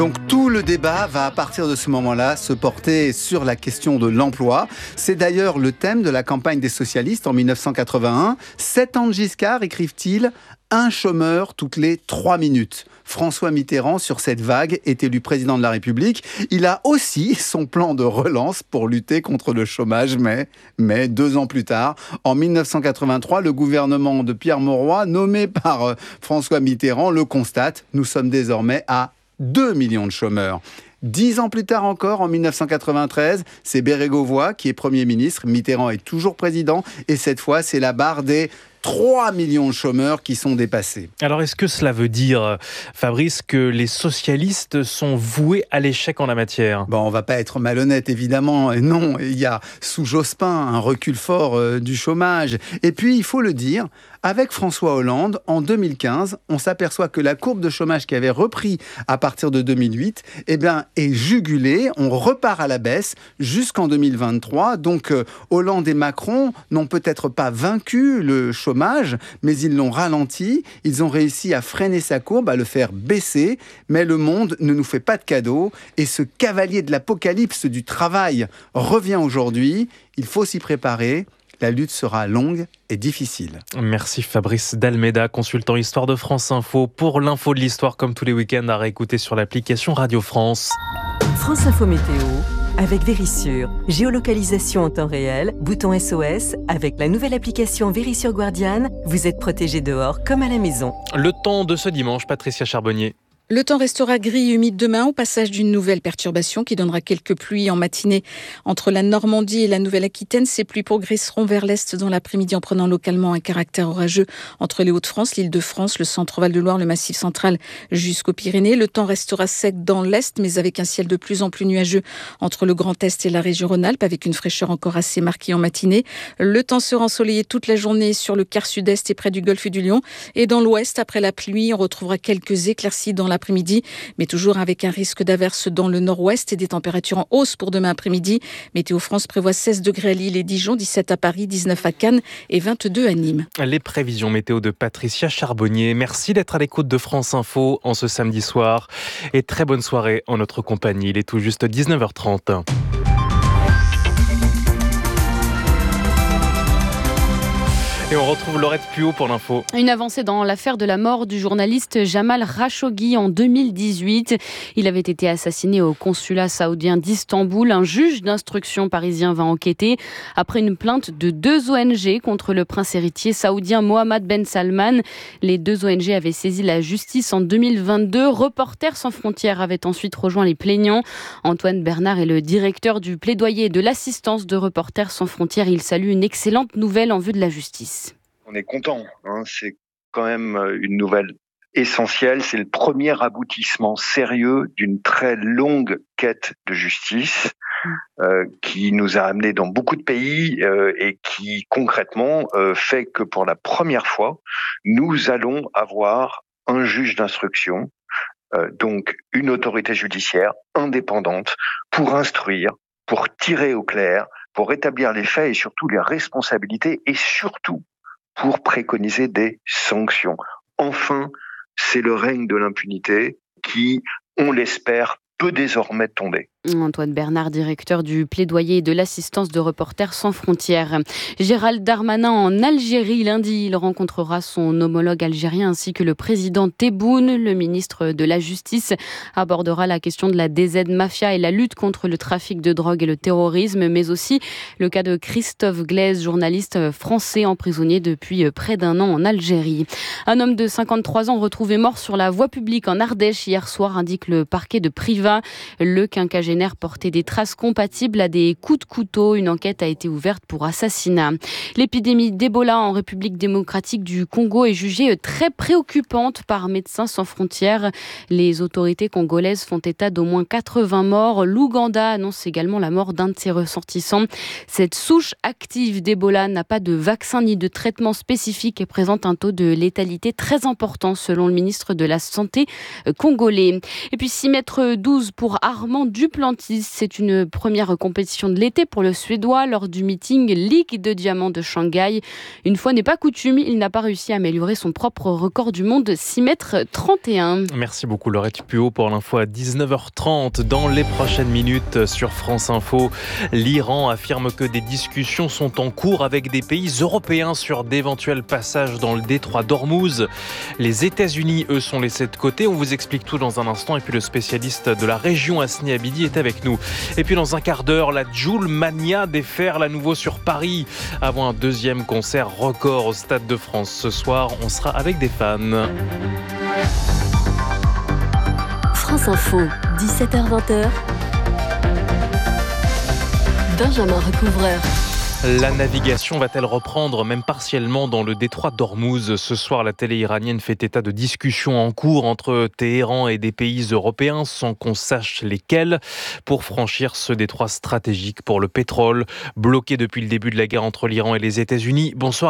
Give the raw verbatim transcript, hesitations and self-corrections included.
Donc tout le débat va à partir de ce moment-là se porter sur la question de l'emploi. C'est d'ailleurs le thème de la campagne des socialistes en dix-neuf cent quatre-vingt-un. Sept ans de Giscard, écrivent-ils, un chômeur toutes les trois minutes. François Mitterrand, sur cette vague, est élu président de la République. Il a aussi son plan de relance pour lutter contre le chômage, mais, mais deux ans plus tard, en dix-neuf cent quatre-vingt-trois, le gouvernement de Pierre Mauroy, nommé par euh, François Mitterrand, le constate. Nous sommes désormais à deux millions de chômeurs. Dix ans plus tard encore, en dix-neuf cent quatre-vingt-treize, c'est Bérégovoy qui est Premier ministre. Mitterrand est toujours président. Et cette fois, c'est la barre des trois millions de chômeurs qui sont dépassés. Alors, est-ce que cela veut dire, Fabrice, que les socialistes sont voués à l'échec en la matière ? Bon, on ne va pas être malhonnête, évidemment. Non, il y a, sous Jospin, un recul fort euh, du chômage. Et puis, il faut le dire, avec François Hollande, en deux mille quinze, on s'aperçoit que la courbe de chômage qui avait repris à partir de deux mille huit eh bien, est jugulée. On repart à la baisse jusqu'en deux mille vingt-trois. Donc, euh, Hollande et Macron n'ont peut-être pas vaincu le chômage, mais ils l'ont ralenti. Ils ont réussi à freiner sa courbe, à le faire baisser. Mais le monde ne nous fait pas de cadeaux. Et ce cavalier de l'apocalypse du travail revient aujourd'hui. Il faut s'y préparer. La lutte sera longue et difficile. Merci Fabrice Dalméda, consultant Histoire de France Info. Pour l'info de l'histoire, comme tous les week-ends, à réécouter sur l'application Radio France. France Info Météo, avec Vérissure. Géolocalisation en temps réel, bouton S O S. Avec la nouvelle application Vérissure Guardian, vous êtes protégé dehors comme à la maison. Le temps de ce dimanche, Patricia Charbonnier. Le temps restera gris et humide demain au passage d'une nouvelle perturbation qui donnera quelques pluies en matinée entre la Normandie et la Nouvelle-Aquitaine. Ces pluies progresseront vers l'est dans l'après-midi en prenant localement un caractère orageux entre les Hauts-de-France, l'Île-de-France, le centre-Val de Loire, le Massif central jusqu'aux Pyrénées. Le temps restera sec dans l'est mais avec un ciel de plus en plus nuageux entre le Grand Est et la région Rhône-Alpes avec une fraîcheur encore assez marquée en matinée. Le temps sera ensoleillé toute la journée sur le quart sud-est et près du golfe du Lion. Et dans l'ouest, après la pluie, on retrouvera quelques éclaircies dans la après-midi, mais toujours avec un risque d'averse dans le nord-ouest et des températures en hausse pour demain après-midi. Météo France prévoit seize degrés à Lille et Dijon, dix-sept à Paris, dix-neuf à Cannes et vingt-deux à Nîmes. Les prévisions météo de Patricia Charbonnier. Merci d'être à l'écoute de France Info en ce samedi soir et très bonne soirée en notre compagnie. Il est tout juste dix-neuf heures trente. Et on retrouve Laurette Puot pour l'info. Une avancée dans l'affaire de la mort du journaliste Jamal Khashoggi en deux mille dix-huit. Il avait été assassiné au consulat saoudien d'Istanbul. Un juge d'instruction parisien va enquêter après une plainte de deux O N G contre le prince héritier saoudien Mohammed Ben Salman. Les deux O N G avaient saisi la justice en deux mille vingt-deux. Reporters sans frontières avait ensuite rejoint les plaignants. Antoine Bernard est le directeur du plaidoyer et de l'assistance de Reporters sans frontières. Il salue une excellente nouvelle en vue de la justice. On est content, hein. C'est quand même une nouvelle essentielle. C'est le premier aboutissement sérieux d'une très longue quête de justice euh, qui nous a amenés dans beaucoup de pays euh, et qui concrètement euh, fait que pour la première fois, nous allons avoir un juge d'instruction, euh, donc une autorité judiciaire indépendante pour instruire, pour tirer au clair, pour établir les faits et surtout les responsabilités et surtout pour préconiser des sanctions. Enfin, c'est le règne de l'impunité qui, on l'espère, peut désormais tomber. Antoine Bernard, directeur du plaidoyer et de l'assistance de Reporters sans frontières. Gérald Darmanin en Algérie. Lundi, il rencontrera son homologue algérien ainsi que le président Tebboune. Le ministre de la Justice abordera la question de la D Z Mafia et la lutte contre le trafic de drogue et le terrorisme, mais aussi le cas de Christophe Glaise, journaliste français emprisonné depuis près d'un an en Algérie. Un homme de cinquante-trois ans retrouvé mort sur la voie publique en Ardèche hier soir, indique le parquet de Privas. Le quinquagénaire portait des traces compatibles à des coups de couteau. Une enquête a été ouverte pour assassinat. L'épidémie d'Ebola en République démocratique du Congo est jugée très préoccupante par Médecins sans frontières. Les autorités congolaises font état d'au moins quatre-vingts morts. L'Ouganda annonce également la mort d'un de ses ressortissants. Cette souche active d'Ebola n'a pas de vaccin ni de traitement spécifique et présente un taux de létalité très important selon le ministre de la Santé congolais. Et puis six mètres douze pour Armand Duplantis. Duplantis. C'est une première compétition de l'été pour le Suédois lors du meeting Ligue de Diamants de Shanghai. Une fois n'est pas coutume, il n'a pas réussi à améliorer son propre record du monde, six mètres trente et un. Merci beaucoup Laurette Puot pour l'info à dix-neuf heures trente. Dans les prochaines minutes sur France Info, l'Iran affirme que des discussions sont en cours avec des pays européens sur d'éventuels passages dans le détroit d'Ormuz. Les États-Unis, eux, sont laissés de côté. On vous explique tout dans un instant. Et puis le spécialiste de la région, Asni Abidi, est avec nous. Et puis dans un quart d'heure, la Joule Mania déferle à nouveau sur Paris. Avant un deuxième concert record au Stade de France. Ce soir, on sera avec des fans. France Info, dix-sept heures vingt. Benjamin Recouvreur. La navigation va-t-elle reprendre, même partiellement, dans le détroit d'Ormuz ? Ce soir, la télé iranienne fait état de discussions en cours entre Téhéran et des pays européens, sans qu'on sache lesquels, pour franchir ce détroit stratégique pour le pétrole, bloqué depuis le début de la guerre entre l'Iran et les États-Unis. Bonsoir.